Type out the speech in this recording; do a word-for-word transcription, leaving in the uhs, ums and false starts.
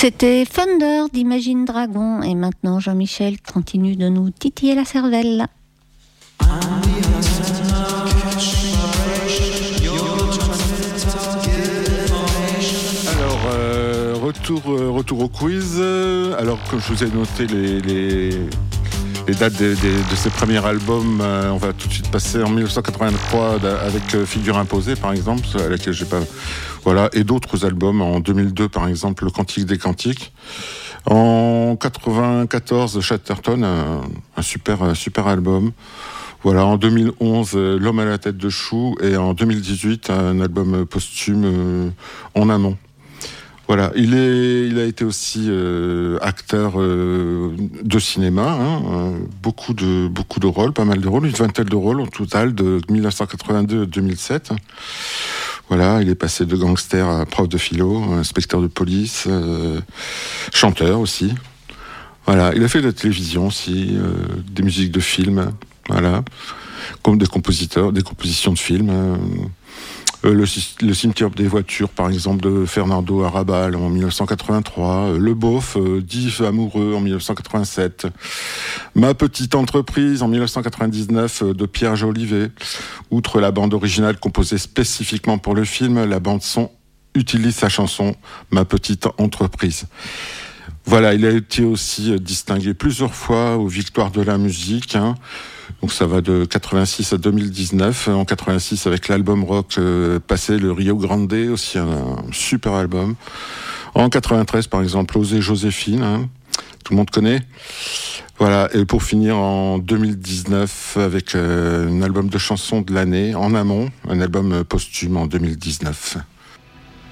C'était Thunder d'Imagine Dragon. Et maintenant, Jean-Michel continue de nous titiller la cervelle. Alors, euh, retour, euh, retour au quiz. Alors, comme je vous ai noté les... les... les dates de, de, de ses premiers albums, euh, on va tout de suite passer en dix-neuf cent quatre-vingt-trois avec euh, Figure imposée par exemple, à laquelle j'ai pas, voilà, et d'autres albums en deux mille deux par exemple, Le Cantique des Cantiques. En quatre-vingt-quatorze, Chatterton, un, un super, un super album. Voilà, en deux mille onze, euh, L'Homme à la tête de chou, et en deux mille dix-huit, un album posthume euh, En amont. Voilà, il, est, il a été aussi euh, acteur euh, de cinéma, hein, euh, beaucoup, de, beaucoup de rôles, pas mal de rôles, une vingtaine de rôles au total de dix-neuf cent quatre-vingt-deux à deux mille sept. Voilà, il est passé de gangster à prof de philo, inspecteur de police, euh, chanteur aussi. Voilà, il a fait de la télévision aussi, euh, des musiques de films, voilà, comme des compositeurs, des compositions de films. Euh, Euh, le, le cimetière des voitures, par exemple, de Fernando Arrabal en dix-neuf cent quatre-vingt-trois. Euh, le Beauf, euh, d'Yves Amoureux en dix-neuf cent quatre-vingt-sept. Ma petite entreprise en dix-neuf cent quatre-vingt-dix-neuf euh, de Pierre Jolivet. Outre la bande originale composée spécifiquement pour le film, la bande son utilise sa chanson Ma petite entreprise. Voilà, il a été aussi distingué plusieurs fois aux Victoires de la musique, hein. Donc ça va de quatre-vingt-six à deux mille dix-neuf. En quatre-vingt-six, avec l'album rock euh, passé, le Rio Grande, aussi un, un super album. En quatre-vingt-treize, par exemple, Osée Joséphine, hein, tout le monde connaît. Voilà, et pour finir en deux mille dix-neuf avec euh, un album de chansons de l'année, En amont, un album posthume en deux mille dix-neuf.